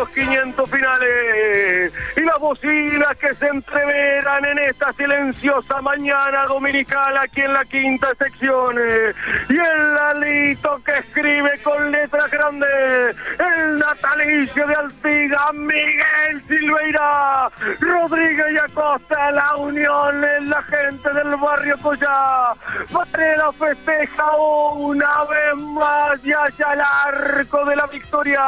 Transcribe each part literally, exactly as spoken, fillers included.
los quinientos finales y las bocinas que se entreveran en esta silenciosa mañana dominical aquí en la quinta sección. Y el Lalito que escribe con letras grandes el natalicio de Artigas, Miguel Silveira Rodríguez y Acosta, la unión en la gente del barrio Collá. Varela festeja una vez más y hacia el arco de la victoria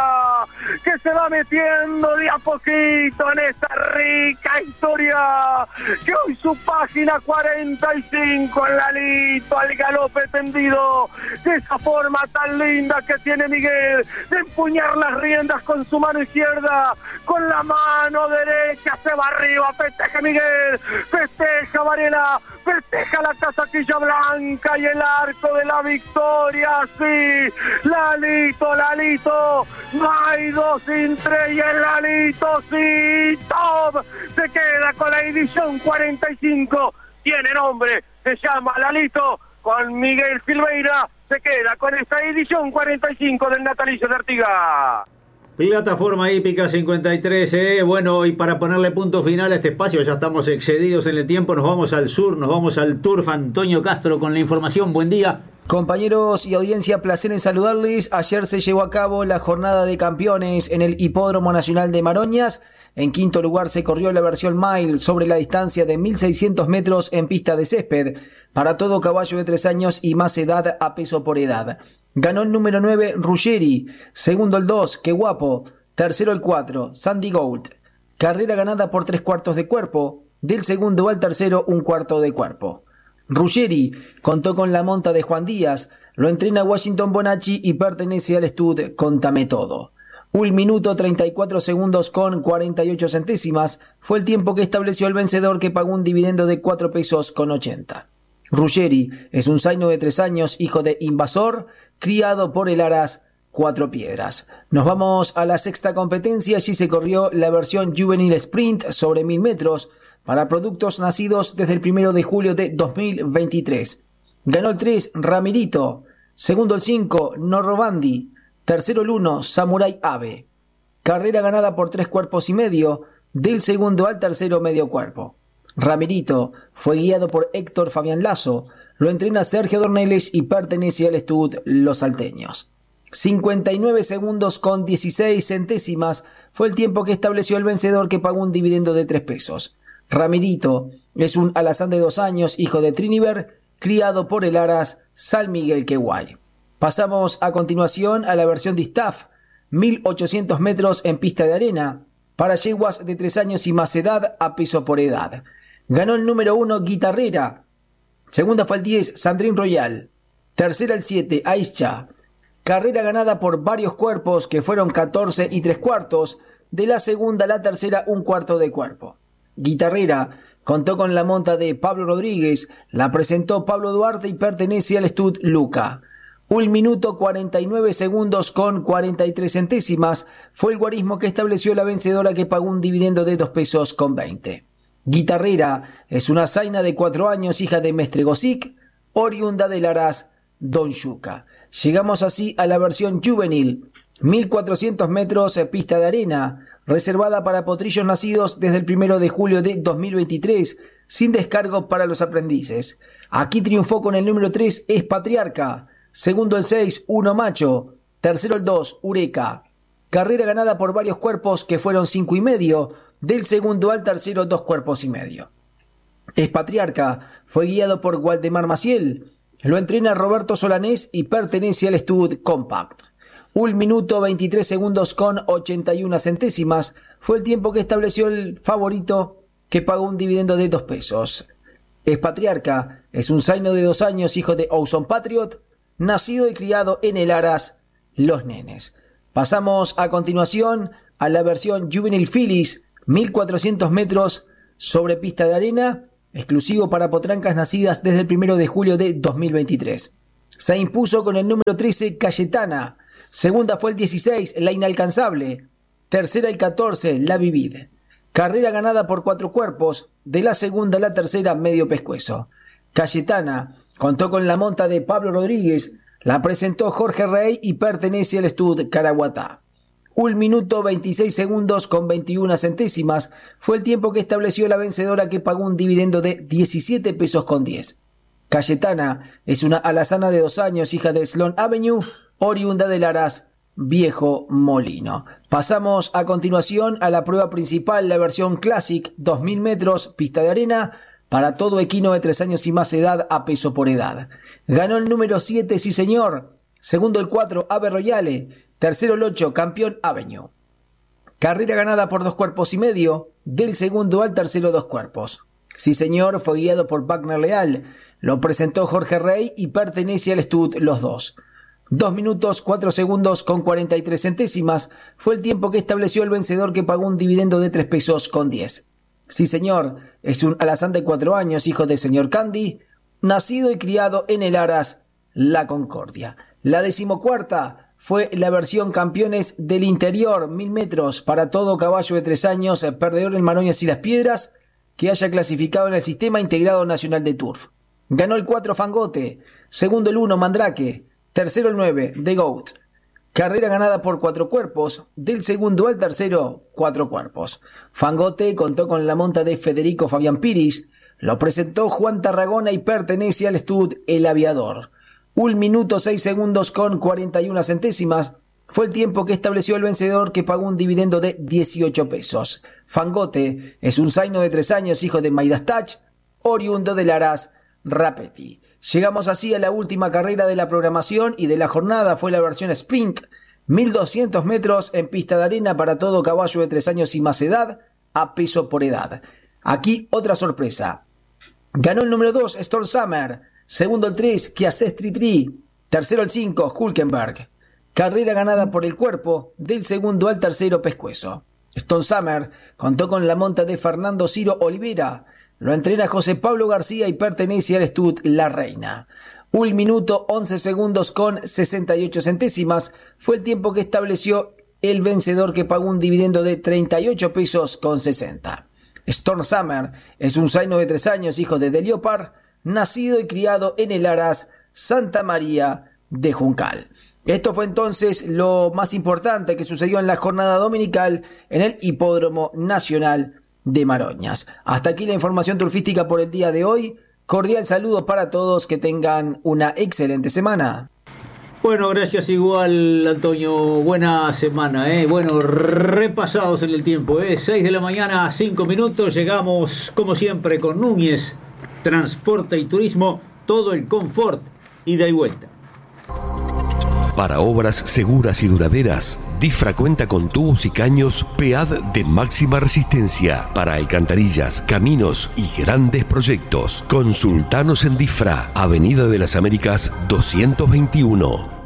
que se va metiendo de a poquito en esta rica historia que hoy su página cuarenta y cinco, el Lalito al galope tendido, de esa forma tan linda que tiene Miguel de empuñar las riendas con su mano izquierda, con la mano derecha se va arriba, festeja Miguel, festeja Varela, festeja la casaquilla blanca y el arco de la victoria. Sí, Lalito, Lalito, no hay dos sin tres y el Lalito, sí, Top se queda con la edición cuarenta y cinco, tiene nombre, se llama Lalito, con Miguel Silveira, se queda con esta edición cuarenta y cinco del natalicio de Artigas. Plataforma hípica cincuenta y tres, eh. Bueno, y para ponerle punto final a este espacio, ya estamos excedidos en el tiempo, nos vamos al sur, nos vamos al Turf. Antonio Castro con la información, buen día. Compañeros y audiencia, placer en saludarles. Ayer se llevó a cabo la jornada de campeones en el Hipódromo Nacional de Maroñas. En quinto lugar se corrió la versión Mile sobre la distancia de mil seiscientos metros en pista de césped, para todo caballo de tres años y más edad a peso por edad. Ganó el número nueve, Ruggeri. Segundo el dos, Qué Guapo. Tercero el cuatro, Sandy Gold. Carrera ganada por tres cuartos de cuerpo. Del segundo al tercero, un cuarto de cuerpo. Ruggeri contó con la monta de Juan Díaz. Lo entrena Washington Bonacci y pertenece al stud Contame Todo. Un minuto treinta y cuatro segundos con cuarenta y ocho centésimas fue el tiempo que estableció el vencedor, que pagó un dividendo de cuatro pesos con ochenta. Ruggeri es un zaino de tres años, hijo de Invasor, criado por el Aras Cuatro Piedras. Nos vamos a la sexta competencia. Allí se corrió la versión Juvenil Sprint sobre mil metros para productos nacidos desde el primero de julio de dos mil veintitrés. Ganó el tres, Ramirito. Segundo el cinco, Norrobandi. Tercero el uno, Samurai Ave. Carrera ganada por tres cuerpos y medio. Del segundo al tercero, medio cuerpo. Ramirito fue guiado por Héctor Fabián Lazo, lo entrena Sergio Dorneles y pertenece al stud Los Salteños. cincuenta y nueve segundos con dieciséis centésimas fue el tiempo que estableció el vencedor, que pagó un dividendo de tres pesos. Ramirito es un alazán de dos años, hijo de Triniver, criado por el Aras San Miguel Queguay. Pasamos a continuación a la versión Distaff, mil ochocientos metros en pista de arena, para yeguas de tres años y más edad a peso por edad. Ganó el número uno, Guitarrera. Segunda fue el diez, Sandrine Royal. Tercera el siete, Aisha. Carrera ganada por varios cuerpos, que fueron catorce y tres cuartos. De la segunda a la tercera, un cuarto de cuerpo. Guitarrera contó con la monta de Pablo Rodríguez. La presentó Pablo Duarte y pertenece al stud Luca. Un minuto cuarenta y nueve segundos con cuarenta y tres centésimas fue el guarismo que estableció la vencedora, que pagó un dividendo de dos pesos con veinte. Guitarrera es una zaina de cuatro años, hija de Mestre Gosic, oriunda del Aras Don Yuca. Llegamos así a la versión Juvenil, mil cuatrocientos metros pista de arena, reservada para potrillos nacidos desde el primero de julio de dos mil veintitrés, sin descargo para los aprendices. Aquí triunfó con el número tres, Es Patriarca. Segundo el seis, Uno Macho. Tercero el dos, Eureka. Carrera ganada por varios cuerpos, que fueron cinco y medio. Del segundo al tercero, dos cuerpos y medio. Es Patriarca fue guiado por Waldemar Maciel. Lo entrena Roberto Solanés y pertenece al stud Compact. Un minuto veintitrés segundos con ochenta y una centésimas fue el tiempo que estableció el favorito, que pagó un dividendo de dos pesos. Es Patriarca es un zaino de dos años, hijo de Owson Patriot, nacido y criado en el Aras Los Nenes. Pasamos a continuación a la versión Juvenil Phillies, mil cuatrocientos metros sobre pista de arena, exclusivo para potrancas nacidas desde el primero de julio de dos mil veintitrés. Se impuso con el número trece, Cayetana. Segunda fue el dieciséis, La Inalcanzable. Tercera el catorce, La Vivid. Carrera ganada por cuatro cuerpos. De la segunda a la tercera, medio pescuezo. Cayetana contó con la monta de Pablo Rodríguez. La presentó Jorge Rey y pertenece al stud Caraguatá. Un minuto veintiséis segundos con veintiuna centésimas fue el tiempo que estableció la vencedora, que pagó un dividendo de diecisiete pesos con diez. Cayetana es una alazana de dos años, hija de Sloan Avenue, oriunda de Laras, Viejo Molino. Pasamos a continuación a la prueba principal, la versión Classic, dos mil metros, pista de arena, para todo equino de tres años y más edad, a peso por edad. Ganó el número siete, sí señor. Segundo el cuatro, Ave Royale. Tercero el ocho, Campeón Avenue. Carrera ganada por dos cuerpos y medio, del segundo al tercero dos cuerpos. Sí señor, fue guiado por Wagner Leal. Lo presentó Jorge Rey y pertenece al Stud los dos. Dos minutos, cuatro segundos con cuarenta y tres centésimas fue el tiempo que estableció el vencedor, que pagó un dividendo de tres pesos con diez. Sí señor, es un alazán de cuatro años, hijo de señor Candy, nacido y criado en el Aras, La Concordia. La decimocuarta fue la versión Campeones del Interior, mil metros, para todo caballo de tres años, perdedor en Maroñas y Las Piedras, que haya clasificado en el Sistema Integrado Nacional de Turf. Ganó el cuatro, Fangote. Segundo el uno, Mandrake. Tercero el nueve, The Goat. Carrera ganada por cuatro cuerpos. Del segundo al tercero, cuatro cuerpos. Fangote contó con la monta de Federico Fabián Piris. Lo presentó Juan Tarragona y pertenece al Stud El Aviador. Un minuto seis segundos con cuarenta y una centésimas fue el tiempo que estableció el vencedor, que pagó un dividendo de dieciocho pesos. Fangote es un zaino de tres años, hijo de Maidastach, oriundo de Laras, Rapeti. Llegamos así a la última carrera de la programación y de la jornada. Fue la versión Sprint, mil doscientos metros en pista de arena, para todo caballo de tres años y más edad, a peso por edad. Aquí otra sorpresa. Ganó el número dos, Storm Summer. Segundo el tres, Kiasestri Tree. Tercero el cinco, Hulkenberg. Carrera ganada por el cuerpo, del segundo al tercero, Pescuezo. Storm Summer contó con la monta de Fernando Ciro Olivera. Lo entrena José Pablo García y pertenece al Stud La Reina. Un minuto once segundos con sesenta y ocho centésimas fue el tiempo que estableció el vencedor, que pagó un dividendo de treinta y ocho pesos con sesenta. Storm Summer es un zaino de tres años, hijo de Deliopar, nacido y criado en el Aras, Santa María de Juncal. Esto fue entonces lo más importante que sucedió en la jornada dominical en el Hipódromo Nacional de Maroñas. Hasta aquí la información turfística por el día de hoy. Cordial saludo para todos, que tengan una excelente semana. Bueno, gracias igual, Antonio. Buena semana, ¿eh? Bueno, repasados en el tiempo, ¿eh? seis de la mañana, cinco minutos. Llegamos, como siempre, con Núñez Transporte y Turismo. Todo el confort, ida y vuelta. Para obras seguras y duraderas, Difra cuenta con tubos y caños P A D de máxima resistencia para alcantarillas, caminos y grandes proyectos. Consultanos en Difra, Avenida de las Américas doscientos veintiuno.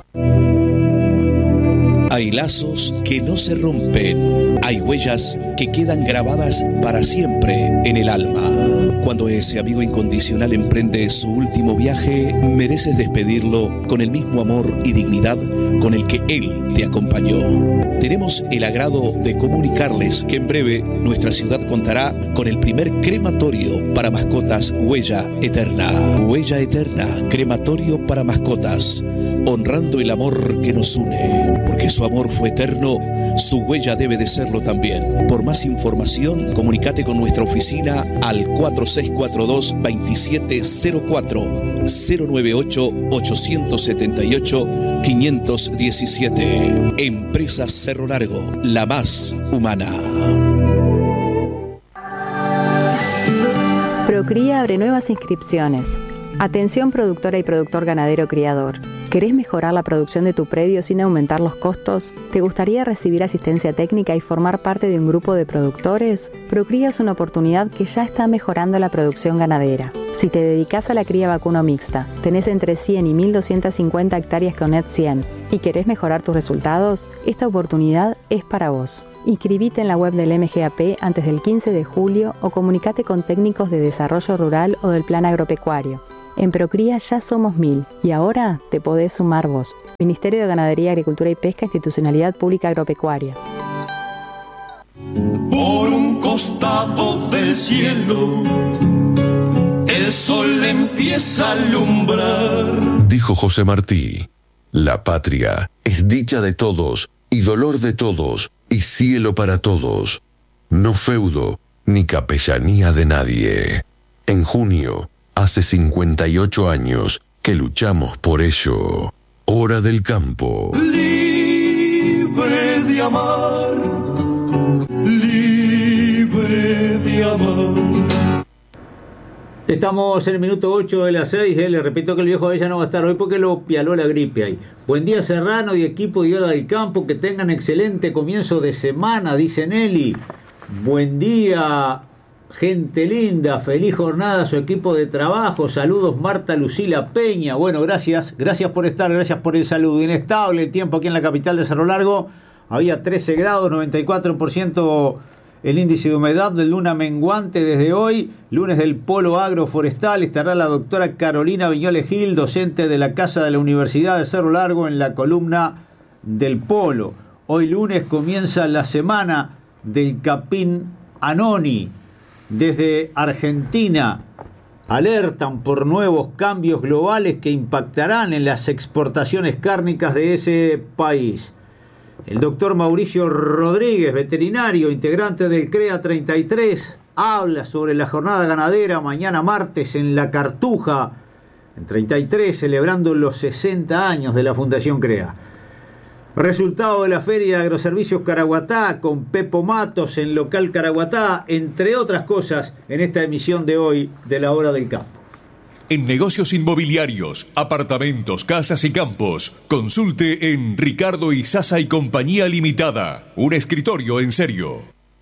Hay lazos que no se rompen, hay huellas que quedan grabadas para siempre en el alma. Cuando ese amigo incondicional emprende su último viaje, mereces despedirlo con el mismo amor y dignidad con el que él te acompañó. Tenemos el agrado de comunicarles que en breve nuestra ciudad contará con el primer crematorio para mascotas Huella Eterna. Huella Eterna, crematorio para mascotas, honrando el amor que nos une. Porque su amor fue eterno, su huella debe de serlo también. Por más información, comunícate con nuestra oficina al cuatro seis cuatro dos, dos siete cero cuatro, cero nueve ocho, ocho siete ocho, cinco uno siete. Empresas Cerro Largo, la más humana. Procría abre nuevas inscripciones. Atención productora y productor ganadero criador. ¿Querés mejorar la producción de tu predio sin aumentar los costos? ¿Te gustaría recibir asistencia técnica y formar parte de un grupo de productores? Procría es una oportunidad que ya está mejorando la producción ganadera. Si te dedicas a la cría vacuno mixta, tenés entre cien y mil doscientas cincuenta hectáreas con Net cien y querés mejorar tus resultados, esta oportunidad es para vos. Inscribite en la web del M G A P antes del quince de julio o comunicate con técnicos de desarrollo rural o del plan agropecuario. En Procría ya somos mil y ahora te podés sumar vos. Ministerio de Ganadería, Agricultura y Pesca, Institucionalidad Pública Agropecuaria. Por un costado del cielo, el sol empieza a alumbrar. Dijo José Martí, la patria es dicha de todos y dolor de todos, y cielo para todos. No feudo, ni capellanía de nadie. En junio, hace cincuenta y ocho años que luchamos por ello. Hora del campo. Libre de amar, libre de amar. Estamos en el minuto ocho de las seis, eh, le repito que el viejo Abella no va a estar hoy porque lo pialó la gripe ahí. Buen día Serrano y equipo de Hora del Campo, que tengan excelente comienzo de semana, dice Nelly. Buen día, gente linda, feliz jornada a su equipo de trabajo, saludos Marta Lucila Peña. Bueno, gracias, gracias por estar, gracias por el saludo. Inestable el tiempo aquí en la capital de Cerro Largo, había trece grados, noventa y cuatro por ciento el índice de humedad, de luna menguante desde hoy, lunes del Polo Agroforestal. Estará la doctora Carolina Viñoles Gil, docente de la Casa de la Universidad de Cerro Largo, en la columna del Polo. Hoy lunes comienza la semana del Capín Anoni. Desde Argentina alertan por nuevos cambios globales que impactarán en las exportaciones cárnicas de ese país. El doctor Mauricio Rodríguez, veterinario, integrante del CREA treinta y tres, habla sobre la jornada ganadera mañana martes en La Cartuja, en treinta y tres, celebrando los sesenta años de la Fundación CREA. Resultado de la Feria de Agroservicios Caraguatá con Pepo Matos en local Caraguatá, entre otras cosas, en esta emisión de hoy de la Hora del Campo. En negocios inmobiliarios, apartamentos, casas y campos, consulte en Ricardo Izaza y Compañía Limitada. Un escritorio en serio.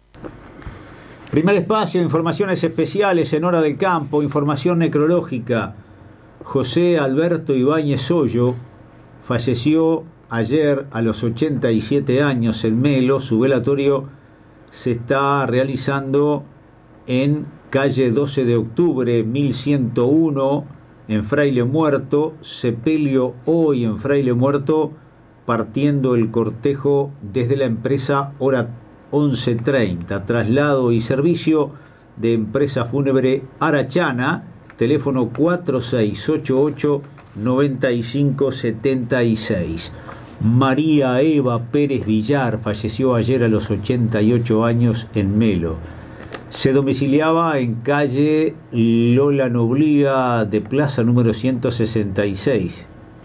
Primer espacio, informaciones especiales en Hora del Campo, información necrológica. José Alberto Ibáñez Hoyo falleció ayer a los ochenta y siete años en Melo. Su velatorio se está realizando en calle doce de octubre, mil ciento uno, en Fraile Muerto. Sepelio hoy en Fraile Muerto, partiendo el cortejo desde la empresa hora once treinta. Traslado y servicio de empresa fúnebre Arachana, teléfono cuatro seis ocho ocho, nueve cinco siete seis. María Eva Pérez Villar falleció ayer a los ochenta y ocho años en Melo. Se domiciliaba en calle Lola Noblía de Plaza número ciento sesenta y seis.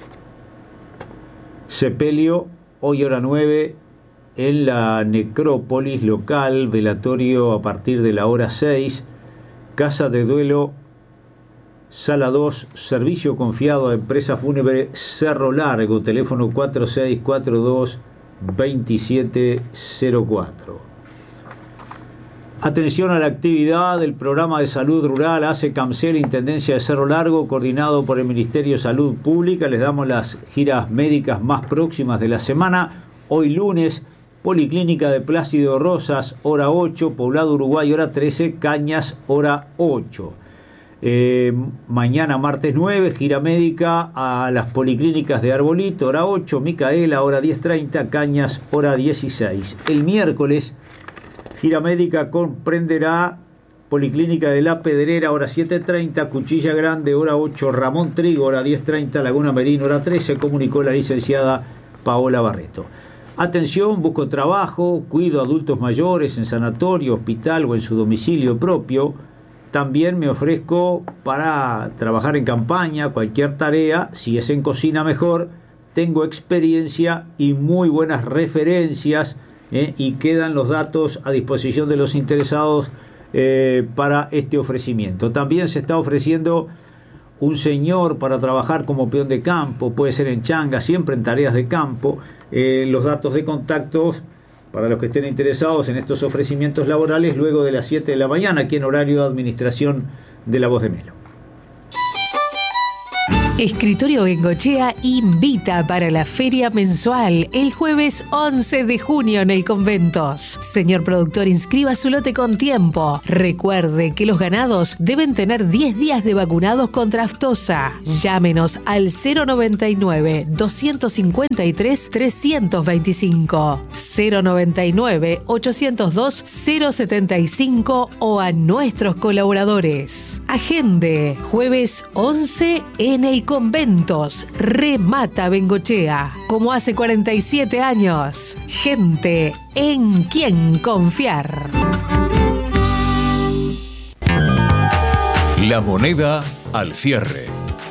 Sepelio, hoy hora nueve, en la necrópolis local, velatorio a partir de la hora seis, casa de duelo, sala dos, servicio confiado a empresa fúnebre Cerro Largo, teléfono cuatro seis cuatro dos, dos siete cero cuatro. Atención a la actividad del programa de salud rural A C E CAMCEL, Intendencia de Cerro Largo, coordinado por el Ministerio de Salud Pública. Les damos las giras médicas más próximas de la semana. Hoy lunes, Policlínica de Plácido Rosas, hora ocho, Poblado Uruguay, hora trece, Cañas, hora ocho. Eh, mañana, martes nueve, gira médica a las Policlínicas de Arbolito, hora ocho, Micaela, hora diez treinta, Cañas, hora dieciséis. El miércoles, gira médica comprenderá Policlínica de La Pedrera, hora siete treinta, Cuchilla Grande, hora ocho, Ramón Trigo, hora diez treinta, Laguna Merín, hora trece, comunicó la licenciada Paola Barreto. Atención, busco trabajo, cuido a adultos mayores en sanatorio, hospital o en su domicilio propio. También me ofrezco para trabajar en campaña, cualquier tarea, si es en cocina mejor. Tengo experiencia y muy buenas referencias. Eh, y quedan los datos a disposición de los interesados eh, para este ofrecimiento. También se está ofreciendo un señor para trabajar como peón de campo, puede ser en changa, siempre en tareas de campo. Eh, los datos de contactos para los que estén interesados en estos ofrecimientos laborales luego de las siete de la mañana, aquí en horario de administración de La Voz de Melo. Escritorio Bengochea invita para la feria mensual el jueves once de junio en el Conventos. Señor productor, inscriba su lote con tiempo. Recuerde que los ganados deben tener diez días de vacunados contra aftosa. Llámenos al cero noventa y nueve, doscientos cincuenta y tres, trescientos veinticinco, cero noventa y nueve, ochocientos dos, cero setenta y cinco o a nuestros colaboradores. Agende, jueves once en el Conventos. Remata Bengochea. Como hace cuarenta y siete años. Gente en quien confiar. La moneda al cierre.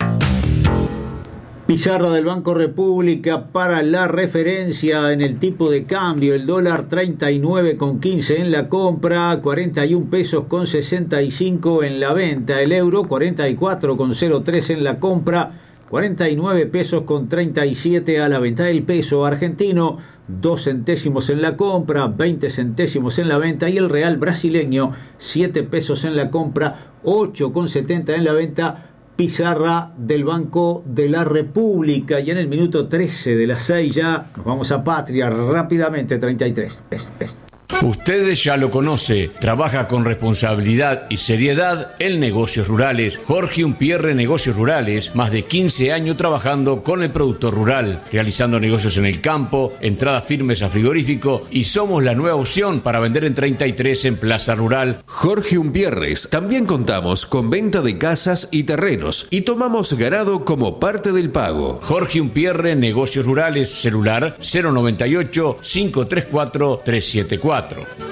Pizarra del Banco República para la referencia en el tipo de cambio. El dólar treinta y nueve con quince en la compra, cuarenta y un pesos con sesenta y cinco en la venta. El euro cuarenta y cuatro con cero tres en la compra, cuarenta y nueve pesos con treinta y siete a la venta. El peso argentino dos centésimos en la compra, veinte centésimos en la venta. Y el real brasileño siete pesos en la compra, ocho con setenta en la venta. Pizarra del Banco de la República. Y en el minuto trece de las seis ya nos vamos a Patria rápidamente. Treinta y tres. Es, es. Ustedes ya lo conoce, trabaja con responsabilidad y seriedad en negocios rurales. Jorge Umpierre Negocios Rurales, más de quince años trabajando con el productor rural, realizando negocios en el campo, entradas firmes a frigorífico, y somos la nueva opción para vender en treinta y tres en Plaza Rural. Jorge Umpierres, también contamos con venta de casas y terrenos y tomamos ganado como parte del pago. Jorge Umpierre Negocios Rurales, celular cero noventa y ocho, cinco tres cuatro, tres siete cuatro.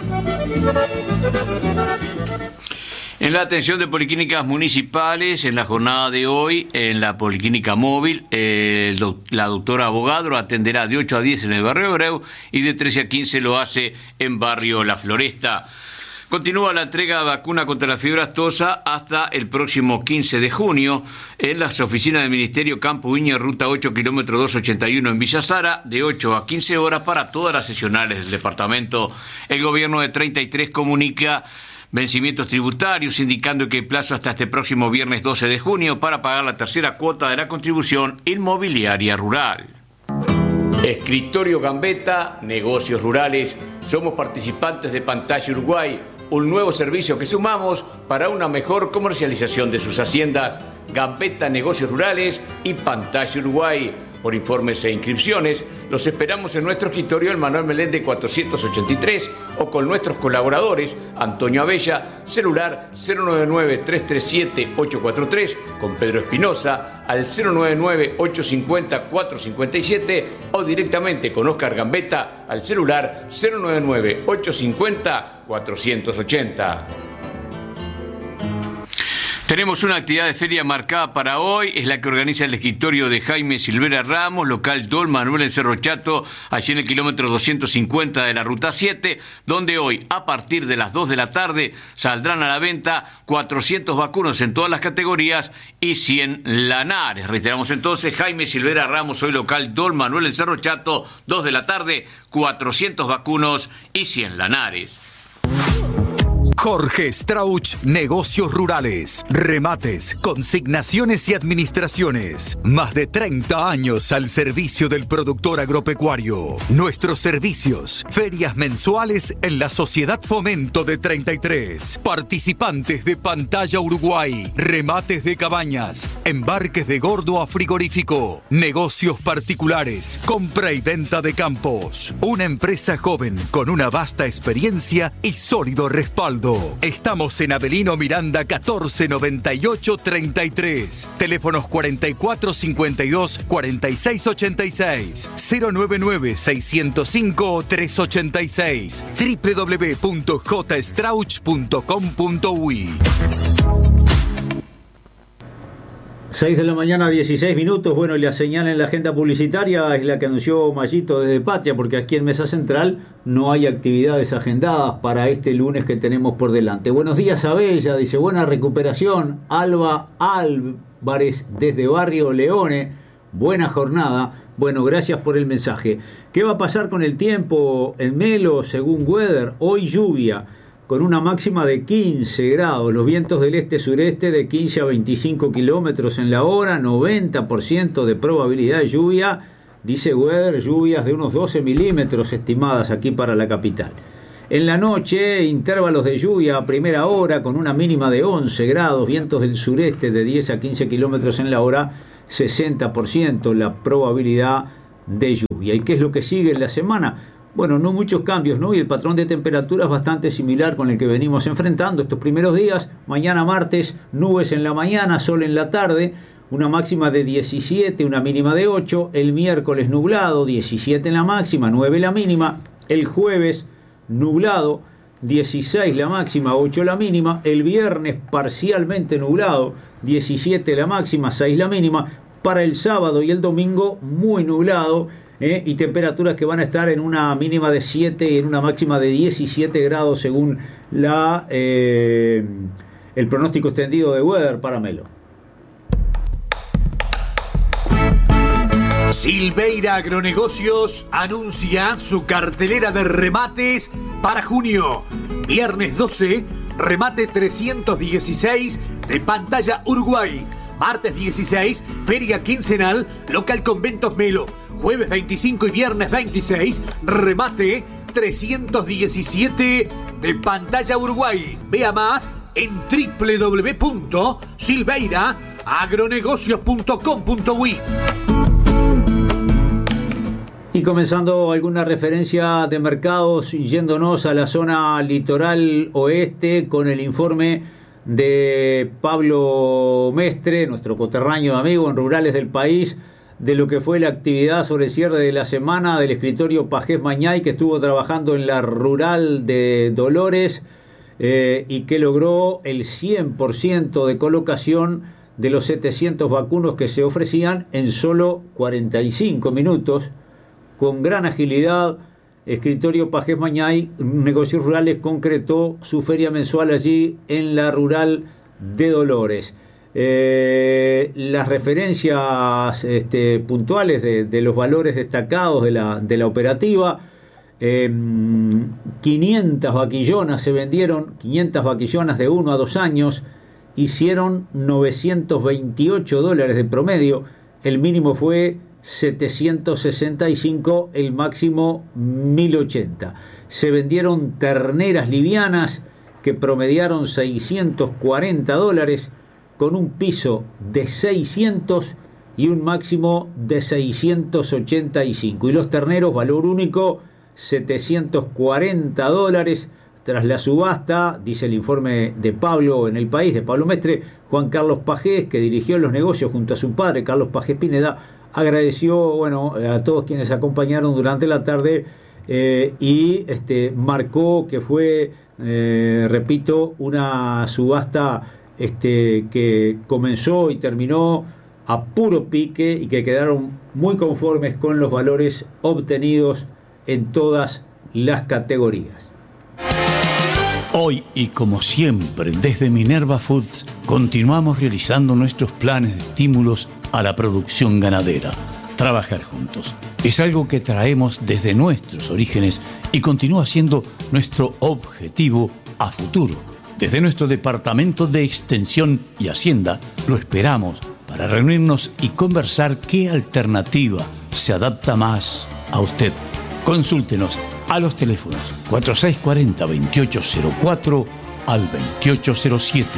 En la atención de policlínicas municipales, en la jornada de hoy, en la Policlínica Móvil, eh, la doctora Abogadro atenderá de ocho a diez en el barrio Hebreu y de trece a quince lo hace en barrio La Floresta. Continúa la entrega de vacuna contra la fiebre aftosa hasta el próximo quince de junio en las oficinas del Ministerio Campo Viña, ruta ocho, kilómetro doscientos ochenta y uno en Villa Sara, de ocho a quince horas para todas las sesionales del departamento. El gobierno de treinta y tres comunica vencimientos tributarios, indicando que el plazo hasta este próximo viernes doce de junio para pagar la tercera cuota de la contribución inmobiliaria rural. Escritorio Gambetta, negocios rurales. Somos participantes de Pantalla Uruguay, un nuevo servicio que sumamos para una mejor comercialización de sus haciendas. Gambetta Negocios Rurales y Pantalla Uruguay. Por informes e inscripciones, los esperamos en nuestro escritorio, el Manuel Meléndez cuatrocientos ochenta y tres, o con nuestros colaboradores, Antonio Abella, celular cero nueve nueve, tres tres siete, ocho cuatro tres, con Pedro Espinosa, al cero nueve nueve, ocho cinco cero, cuatro cinco siete, o directamente con Oscar Gambetta, al celular cero nueve nueve, ocho cinco cero, cuatro ocho cero. Tenemos una actividad de feria marcada para hoy, es la que organiza el escritorio de Jaime Silvera Ramos, local Don Manuel en Cerro Chato, allí en el kilómetro doscientos cincuenta de la ruta siete, donde hoy, a partir de las dos de la tarde, saldrán a la venta cuatrocientos vacunos en todas las categorías y cien lanares. Reiteramos entonces, Jaime Silvera Ramos, hoy local Don Manuel en Cerro Chato, dos de la tarde, cuatrocientos vacunos y cien lanares. Jorge Strauch, Negocios Rurales, remates, consignaciones y administraciones. Más de treinta años al servicio del productor agropecuario. Nuestros servicios, ferias mensuales en la Sociedad Fomento de treinta y tres. Participantes de Pantalla Uruguay, remates de cabañas, embarques de gordo a frigorífico, negocios particulares, compra y venta de campos. Una empresa joven con una vasta experiencia y sólido respaldo. Estamos en Avelino Miranda catorce noventa y ocho treinta y tres. Teléfonos cuarenta y cuatro cincuenta y dos cuarenta y seis ochenta y seis. cero nueve nueve, seiscientos cinco, trescientos ochenta y seis. doble u doble u doble u punto j strauch punto com punto u y. seis de la mañana, dieciséis minutos. Bueno, y la señal en la agenda publicitaria es la que anunció Mayito desde Patria, porque aquí en Mesa Central no hay actividades agendadas para este lunes que tenemos por delante. Buenos días, Abella, dice, buena recuperación. Alba Álvarez desde Barrio Leone, buena jornada. Bueno, gracias por el mensaje. ¿Qué va a pasar con el tiempo en Melo según Weather? Hoy lluvia, con una máxima de quince grados, los vientos del este-sureste de quince a veinticinco kilómetros en la hora, noventa por ciento de probabilidad de lluvia, dice Weather, lluvias de unos doce milímetros estimadas aquí para la capital. En la noche, intervalos de lluvia a primera hora con una mínima de once grados, vientos del sureste de diez a quince kilómetros en la hora, sesenta por ciento la probabilidad de lluvia. ¿Y qué es lo que sigue en la semana? Bueno, no muchos cambios, ¿no? Y el patrón de temperatura es bastante similar con el que venimos enfrentando estos primeros días. Mañana martes, nubes en la mañana, sol en la tarde. una máxima de diecisiete, una mínima de ocho. El miércoles nublado, diecisiete en la máxima, nueve la mínima. El jueves nublado, dieciséis la máxima, ocho la mínima. El viernes parcialmente nublado, diecisiete la máxima, seis la mínima. Para el sábado y el domingo muy nublado, ¿eh? y temperaturas que van a estar en una mínima de siete y en una máxima de diecisiete grados según la eh, el pronóstico extendido de Weather para Melo. Silveira Agronegocios anuncia su cartelera de remates para junio. Viernes doce, remate trescientos dieciséis de Pantalla Uruguay. Martes dieciséis, feria quincenal, local Conventos Melo. Jueves veinticinco y viernes veintiséis, remate trescientos diecisiete de Pantalla Uruguay. Vea más en doble u doble u doble u punto silveira agronegocios punto com punto uy. Y comenzando alguna referencia de mercados, yéndonos a la zona litoral oeste con el informe de Pablo Mestre, nuestro coterráneo amigo en Rurales del País, de lo que fue la actividad sobre el cierre de la semana del escritorio Pajés Mañay, que estuvo trabajando en la rural de Dolores eh, y que logró el cien por ciento de colocación de los setecientos vacunos que se ofrecían en solo cuarenta y cinco minutos, con gran agilidad. Escritorio Pajés Mañay, Negocios Rurales, concretó su feria mensual allí en la rural de Dolores. Eh, las referencias este, puntuales de, de los valores destacados de la, de la operativa, eh, quinientas vaquillonas se vendieron, quinientas vaquillonas de uno a dos años, hicieron novecientos veintiocho dólares de promedio, el mínimo fue setecientos sesenta y cinco, el máximo mil ochenta. Se vendieron terneras livianas que promediaron seiscientos cuarenta dólares con un piso de seiscientos y un máximo de seiscientos ochenta y cinco. Y los terneros, valor único, setecientos cuarenta dólares. Tras la subasta, dice el informe de Pablo en El País, de Pablo Mestre, Juan Carlos Pajés, que dirigió los negocios junto a su padre, Carlos Pajés Pineda, agradeció bueno, a todos quienes acompañaron durante la tarde eh, y este, marcó que fue, eh, repito, una subasta este, que comenzó y terminó a puro pique y que quedaron muy conformes con los valores obtenidos en todas las categorías. Hoy y como siempre, desde Minerva Foods, continuamos realizando nuestros planes de estímulos a la producción ganadera. Trabajar juntos es algo que traemos desde nuestros orígenes y continúa siendo nuestro objetivo a futuro. Desde nuestro Departamento de Extensión y Hacienda lo esperamos para reunirnos y conversar qué alternativa se adapta más a usted. Consúltenos a los teléfonos cuatro seis cuatro cero, veintiocho cero cuatro al veintiocho cero siete.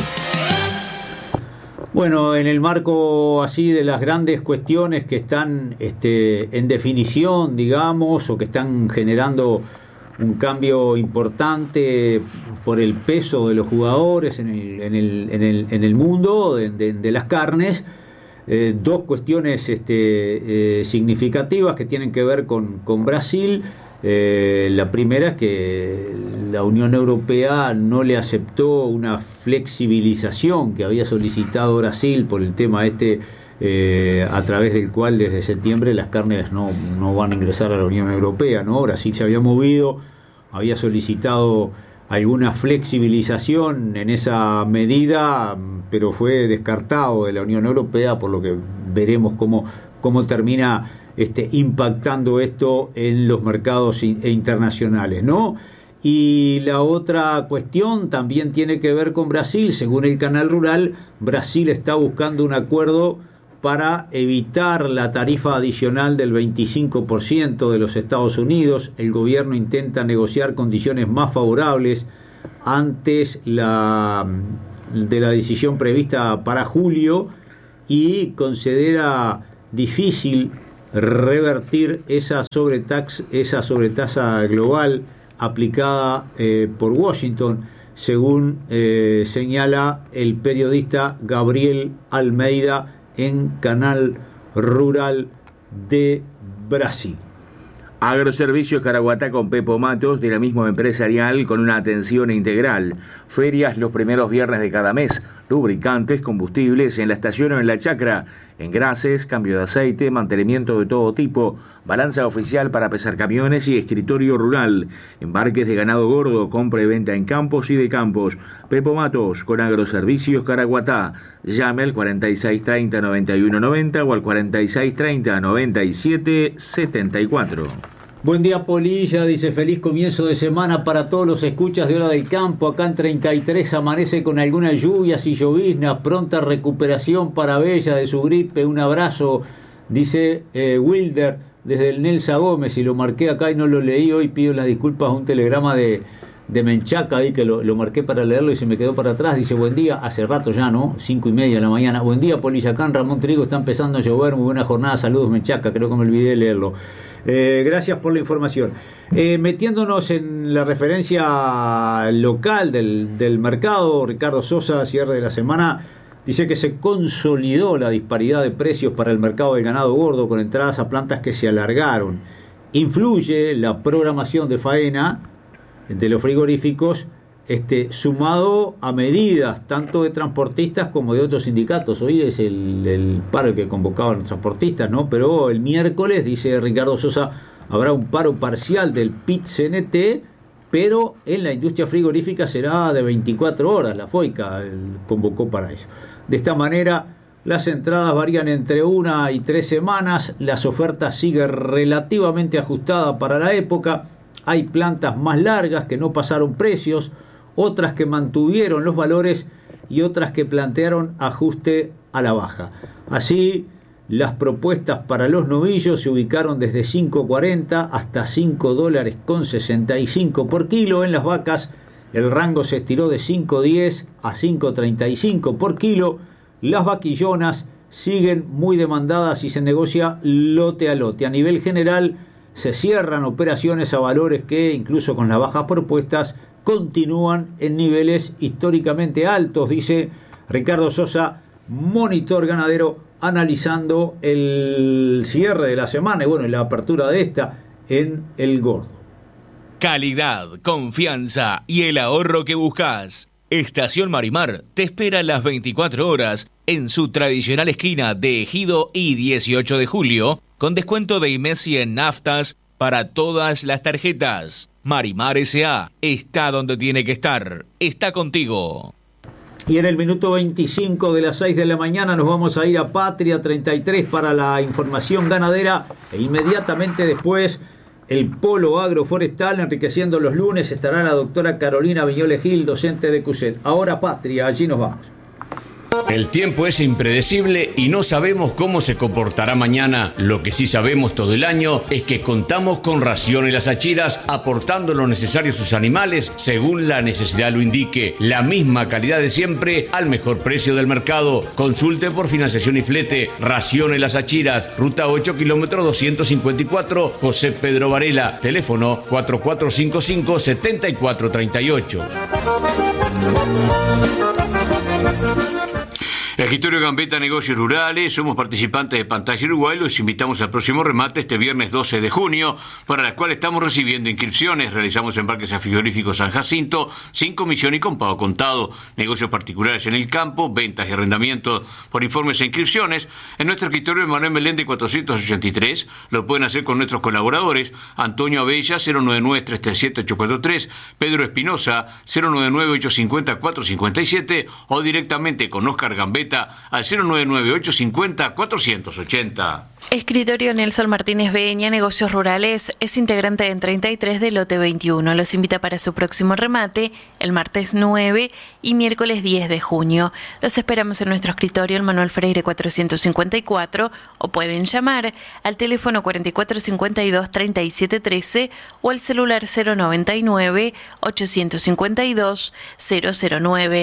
Bueno, en el marco así de las grandes cuestiones que están este, en definición, digamos, o que están generando un cambio importante por el peso de los jugadores en el, en el, en el, en el mundo de, de, de las carnes, eh, dos cuestiones este, eh, significativas que tienen que ver con, con Brasil. Eh, la primera es que la Unión Europea no le aceptó una flexibilización que había solicitado Brasil por el tema este, eh, a través del cual desde septiembre las carnes no, no van a ingresar a la Unión Europea, ¿no? Brasil se había movido, había solicitado alguna flexibilización en esa medida, pero fue descartado de la Unión Europea, por lo que veremos cómo, cómo termina Este, impactando esto en los mercados e internacionales, ¿no? Y la otra cuestión también tiene que ver con Brasil. Según el Canal Rural, Brasil está buscando un acuerdo para evitar la tarifa adicional del veinticinco por ciento de los Estados Unidos. El gobierno intenta negociar condiciones más favorables antes la, de la decisión prevista para julio y considera difícil revertir esa sobretax, esa sobretasa global aplicada eh, por Washington, según eh, señala el periodista Gabriel Almeida en Canal Rural de Brasil. Agroservicios Caraguatá con Pepo Matos, dinamismo empresarial con una atención integral. Ferias los primeros viernes de cada mes. Lubricantes, combustibles en la estación o en la chacra. Engrases, cambio de aceite, mantenimiento de todo tipo. Balanza oficial para pesar camiones y escritorio rural. Embarques de ganado gordo, compra y venta en campos y de campos. Pepo Matos con Agroservicios Caraguatá. Llame al cuarenta y seis treinta noventa y uno noventa o al cuarenta y seis treinta noventa y siete setenta y cuatro. Buen día, Polilla, dice feliz comienzo de semana para todos los escuchas de Hora del Campo. Acá en treinta y tres amanece con algunas lluvias y lloviznas. Pronta recuperación para Bella de su gripe. Un abrazo, dice eh, Wilder desde el Nelsa Gómez. Y lo marqué acá y no lo leí hoy. Pido las disculpas a un telegrama de, de Menchaca ahí que lo, lo marqué para leerlo y se me quedó para atrás. Dice buen día, hace rato ya, ¿no? Cinco y media de la mañana. Buen día, Polilla. Acá en Ramón Trigo está empezando a llover. Muy buena jornada. Saludos, Menchaca. Creo que me olvidé de leerlo. Eh, gracias por la información. Eh, metiéndonos en la referencia local del, del mercado, Ricardo Sosa, cierre de la semana, dice que se consolidó la disparidad de precios para el mercado del ganado gordo con entradas a plantas que se alargaron. Influye la programación de faena de los frigoríficos, este, sumado a medidas tanto de transportistas como de otros sindicatos. Hoy es el, el paro que convocaban los transportistas, ¿no? Pero el miércoles, dice Ricardo Sosa, habrá un paro parcial del P I T C N T, pero en la industria frigorífica será de veinticuatro horas. La FOICA convocó para eso. De esta manera, las entradas varían entre una y tres semanas, las ofertas siguen relativamente ajustadas para la época, hay plantas más largas que no pasaron precios, otras que mantuvieron los valores y otras que plantearon ajuste a la baja. Así, las propuestas para los novillos se ubicaron desde cinco cuarenta hasta cinco dólares con sesenta y cinco por kilo. En las vacas, el rango se estiró de cinco diez a cinco treinta y cinco por kilo. Las vaquillonas siguen muy demandadas y se negocia lote a lote. A nivel general, se cierran operaciones a valores que, incluso con las bajas propuestas, continúan en niveles históricamente altos, dice Ricardo Sosa, monitor ganadero, analizando el cierre de la semana y bueno, la apertura de esta en el gordo. Calidad, confianza y el ahorro que buscas. Estación Marimar te espera las veinticuatro horas en su tradicional esquina de Ejido y dieciocho de julio, con descuento de IMESI en naftas para todas las tarjetas. Marimar S A está donde tiene que estar. Está contigo. Y en el minuto veinticinco de las seis de la mañana nos vamos a ir a Patria treinta y tres para la información ganadera e inmediatamente después el Polo Agroforestal. Enriqueciendo los lunes estará la doctora Carolina Viñoles Gil, docente de CUSET. Ahora Patria, allí nos vamos. El tiempo es impredecible y no sabemos cómo se comportará mañana. Lo que sí sabemos todo el año es que contamos con Raciones Las Achiras, aportando lo necesario a sus animales según la necesidad lo indique. La misma calidad de siempre al mejor precio del mercado. Consulte por financiación y flete. Raciones Las Achiras, ruta ocho, kilómetro doscientos cincuenta y cuatro, José Pedro Varela. Teléfono cuatro cuatro cinco cinco, siete cuatro tres ocho. Escritorio Gambetta, Negocios Rurales, somos participantes de Pantalla Uruguay, los invitamos al próximo remate este viernes doce de junio, para el cual estamos recibiendo inscripciones. Realizamos embarques a frigorífico San Jacinto, sin comisión y con pago contado, negocios particulares en el campo, ventas y arrendamientos por informes e inscripciones. En nuestro escritorio de Manuel Meléndez cuatrocientos ochenta y tres, lo pueden hacer con nuestros colaboradores, Antonio Abella, cero nueve nueve, tres tres siete, ocho cuatro tres, Pedro Espinosa, cero nueve nueve, ocho cinco cero, cuatro cinco siete, o directamente con Oscar Gambetta al cero nueve nueve, ocho cinco cero, cuatro ocho cero. Escritorio Nelson Martínez Beña, Negocios Rurales, es integrante en treinta y tres del lote veintiuno. Los invita para su próximo remate el martes nueve y miércoles diez de junio. Los esperamos en nuestro escritorio, el Manuel Freire cuatrocientos cincuenta y cuatro, o pueden llamar al teléfono cuarenta y cuatro cincuenta y dos, treinta y siete trece o al celular cero noventa y nueve, ochocientos cincuenta y dos, cero cero nueve.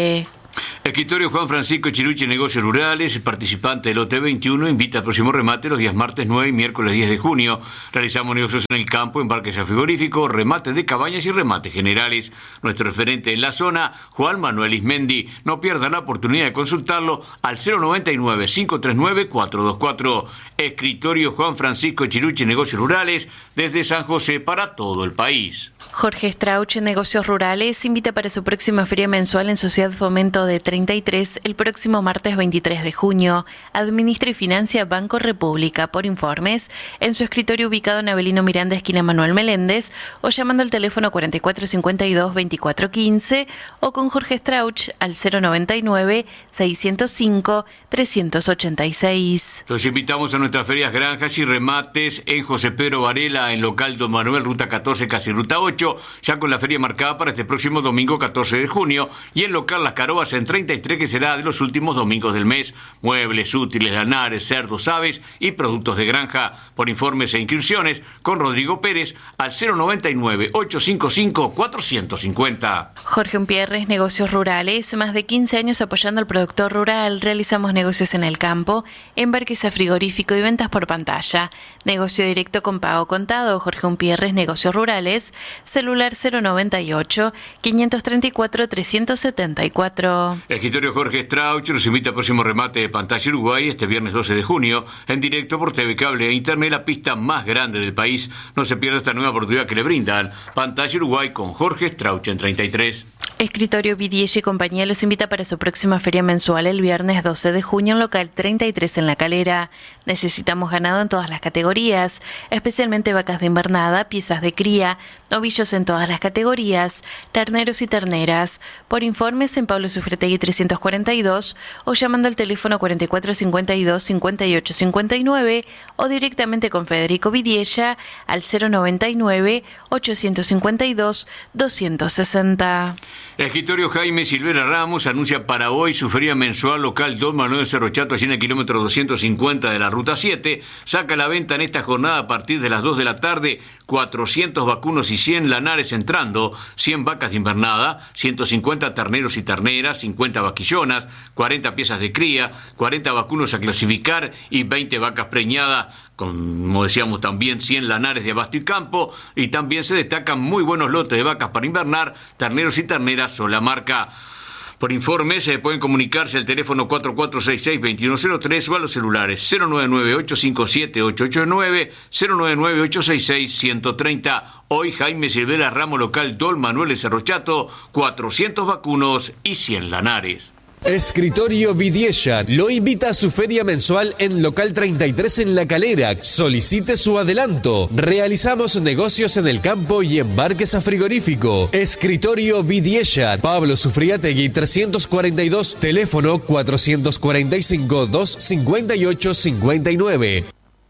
Escritorio Juan Francisco Chiruchi, Negocios Rurales, el participante del lote veintiuno, invita al próximo remate los días martes nueve y miércoles diez de junio. Realizamos negocios en el campo, embarques a frigorífico, remates de cabañas y remates generales. Nuestro referente en la zona, Juan Manuel Ismendi. No pierda la oportunidad de consultarlo al cero noventa y nueve, cinco tres nueve, cuatro dos cuatro. Escritorio Juan Francisco Chiruchi, Negocios Rurales, desde San José para todo el país. Jorge Strauch, Negocios Rurales, invita para su próxima feria mensual en Sociedad Fomento de treinta y tres el próximo martes veintitrés de junio. Administra y financia Banco República. Por informes, en su escritorio ubicado en Avelino Miranda, esquina Manuel Meléndez, o llamando al teléfono cuarenta y cuatro cincuenta y dos, veinticuatro quince o con Jorge Strauch al cero noventa y nueve, seiscientos cinco, trescientos ochenta y seis. Los invitamos a nuestras ferias granjas y remates en José Pedro Varela, en local Don Manuel, ruta catorce, casi ruta ocho, ya con la feria marcada para este próximo domingo catorce de junio, y en local Las Carobas en treinta y tres, que será de los últimos domingos del mes. Muebles, útiles, lanares, cerdos, aves y productos de granja. Por informes e inscripciones, con Rodrigo Pérez al cero noventa y nueve, ochocientos cincuenta y cinco, cuatrocientos cincuenta. Jorge Umpierres, Negocios Rurales, más de quince años apoyando al productor rural. Realizamos negocios en el campo, embarques a frigorífico y ventas por pantalla. Negocio directo con pago contado. Jorge Umpierres, Negocios Rurales, celular cero noventa y ocho, quinientos treinta y cuatro, trescientos setenta y cuatro. Escritorio Jorge Strauch los invita al próximo remate de Pantalla Uruguay este viernes doce de junio, en directo por T V Cable e Internet, la pista más grande del país. No se pierda esta nueva oportunidad que le brindan. Pantalla Uruguay con Jorge Strauch en treinta y tres. Escritorio Vidiella y compañía los invita para su próxima feria mensual el viernes doce de junio en local treinta y tres en La Calera. Necesitamos ganado en todas las categorías, especialmente vacas de invernada, piezas de cría, novillos en todas las categorías, terneros y terneras. Por informes en Pablo Sufretegui trescientos cuarenta y dos o llamando al teléfono cuarenta y cuatro cincuenta y dos, cincuenta y ocho cincuenta y nueve o directamente con Federico Vidiella al cero noventa y nueve, ochocientos cincuenta y dos, doscientos sesenta. Escritorio Jaime Silvera Ramos anuncia para hoy su feria mensual local Don Manuel de Cerro Chato, allí en el kilómetro doscientos cincuenta de la ruta siete. Saca a la venta en esta jornada a partir de las dos de la tarde cuatrocientos vacunos y cien lanares entrando, cien vacas de invernada, ciento cincuenta terneros y terneras, cincuenta vaquillonas, cuarenta piezas de cría, cuarenta vacunos a clasificar y veinte vacas preñadas, como decíamos también cien lanares de abasto y campo, y también se destacan muy buenos lotes de vacas para invernar, terneros y terneras, sola marca. Por informes se pueden comunicarse al teléfono cuatro cuatro seis seis, dos uno cero tres o a los celulares cero nueve nueve, ocho cinco siete, ocho ocho nueve, cero nueve nueve, ocho seis seis, uno tres cero. Hoy Jaime Silvera Ramo local Don Manuel de Cerro Chato, cuatrocientos vacunos y cien lanares. Escritorio Vidiella lo invita a su feria mensual en local treinta y tres en La Calera. Solicite su adelanto. Realizamos negocios en el campo y embarques a frigorífico. Escritorio Vidiella, Pablo Sufriategui trescientos cuarenta y dos, teléfono cuatrocientos cuarenta y cinco, doscientos cincuenta y ocho cincuenta y nueve.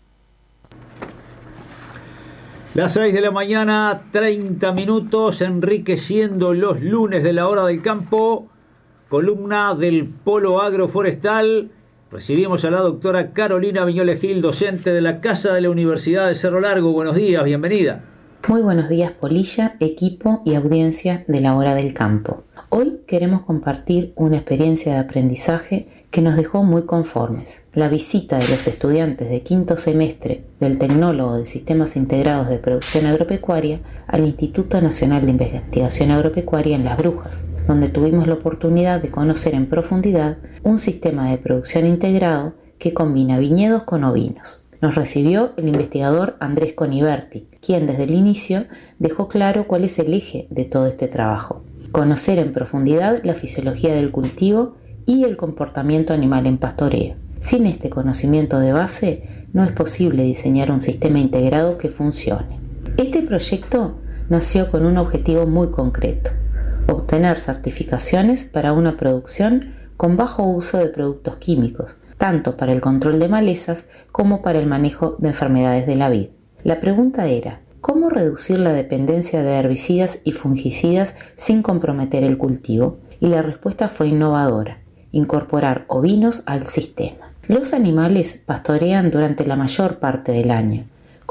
Las seis de la mañana, treinta minutos, enriqueciendo los lunes de la hora del campo. Columna del Polo Agroforestal. Recibimos a la doctora Carolina Viñoles Gil, docente de la Casa de la Universidad de Cerro Largo. Buenos días, bienvenida. Muy buenos días, Polilla, equipo y audiencia de la Hora del Campo. Hoy queremos compartir una experiencia de aprendizaje que nos dejó muy conformes. La visita de los estudiantes de quinto semestre del Tecnólogo de Sistemas Integrados de Producción Agropecuaria al Instituto Nacional de Investigación Agropecuaria en Las Brujas, donde tuvimos la oportunidad de conocer en profundidad un sistema de producción integrado que combina viñedos con ovinos. Nos recibió el investigador Andrés Coniberti, quien desde el inicio dejó claro cuál es el eje de todo este trabajo: conocer en profundidad la fisiología del cultivo y el comportamiento animal en pastoreo. Sin este conocimiento de base, no es posible diseñar un sistema integrado que funcione. Este proyecto nació con un objetivo muy concreto: obtener certificaciones para una producción con bajo uso de productos químicos, tanto para el control de malezas como para el manejo de enfermedades de la vid. La pregunta era: ¿cómo reducir la dependencia de herbicidas y fungicidas sin comprometer el cultivo? Y la respuesta fue innovadora: incorporar ovinos al sistema. Los animales pastorean durante la mayor parte del año,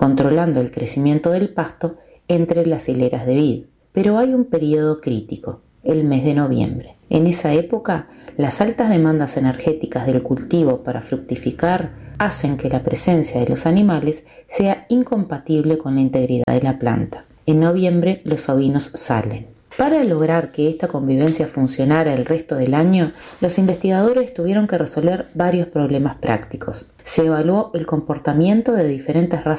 controlando el crecimiento del pasto entre las hileras de vid. Pero hay un periodo crítico, el mes de noviembre. En esa época, las altas demandas energéticas del cultivo para fructificar hacen que la presencia de los animales sea incompatible con la integridad de la planta. En noviembre los ovinos salen. Para lograr que esta convivencia funcionara el resto del año, los investigadores tuvieron que resolver varios problemas prácticos. Se evaluó el comportamiento de diferentes razas